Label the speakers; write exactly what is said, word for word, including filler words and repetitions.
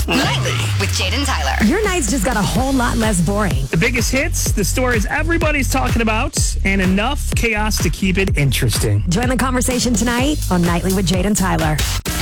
Speaker 1: Nightly with Jade and Tyler.
Speaker 2: Your nights just got a whole lot less boring.
Speaker 3: The biggest hits, the stories everybody's talking about, and enough chaos to keep it interesting.
Speaker 2: Join the conversation tonight on Nightly with Jade and Tyler.